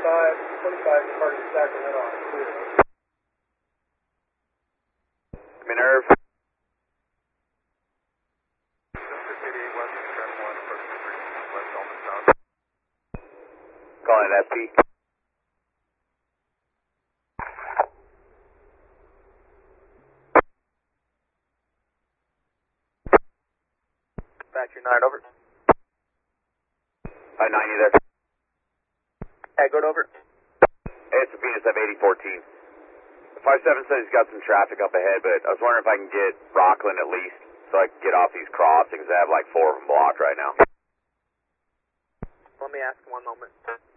departing Sacramento on clear. Minerva. Calling it SP. Factory 9 over. 90 there. Echoed over. It's a Venus F8014. 57 said he's got some traffic up ahead, but I was wondering if I can get Rockland at least, so I can get off these crossings. I have like 4 of them blocked right now. Let me ask 1 moment.